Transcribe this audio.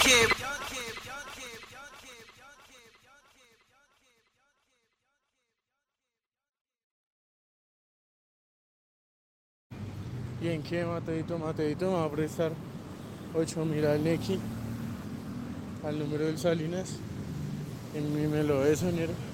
¿Y en qué, Mateito? Mateito me va a prestar 8.000 al Neki, al número del Salinas. Y me lo de soñero.